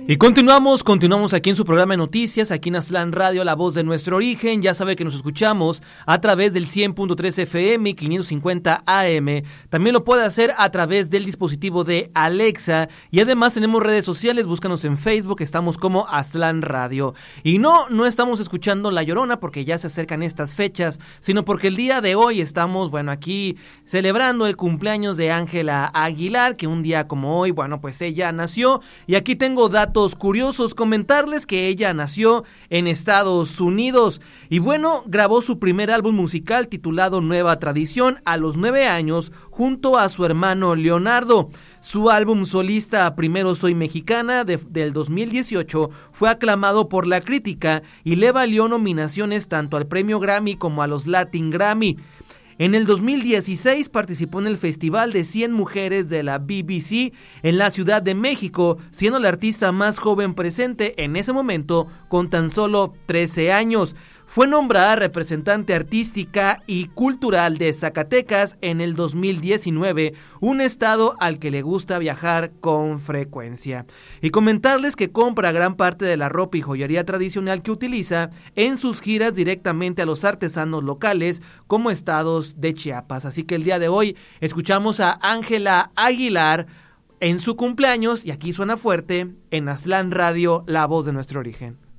Y continuamos aquí en su programa de noticias, aquí en Aztlán Radio, la voz de nuestro origen. Ya sabe que nos escuchamos a través del 100.3 FM, 550 AM. También lo puede hacer a través del dispositivo de Alexa. Y además tenemos redes sociales, búscanos en Facebook, estamos como Aztlán Radio. Y no estamos escuchando La Llorona porque ya se acercan estas fechas, sino porque el día de hoy estamos, aquí celebrando el cumpleaños de Ángela Aguilar, que un día como hoy, pues ella nació. Y aquí tengo datos curiosos, comentarles que ella nació en Estados Unidos y grabó su primer álbum musical titulado Nueva Tradición a los 9 años junto a su hermano Leonardo. Su álbum solista Primero Soy Mexicana del 2018 fue aclamado por la crítica y le valió nominaciones tanto al premio Grammy como a los Latin Grammy. En el 2016 participó en el Festival de 100 Mujeres de la BBC en la Ciudad de México, siendo la artista más joven presente en ese momento con tan solo 13 años. Fue nombrada representante artística y cultural de Zacatecas en el 2019, un estado al que le gusta viajar con frecuencia. Y comentarles que compra gran parte de la ropa y joyería tradicional que utiliza en sus giras directamente a los artesanos locales como estados de Chiapas. Así que el día de hoy escuchamos a Ángela Aguilar en su cumpleaños y aquí suena fuerte en Aztlán Radio, la voz de nuestro origen.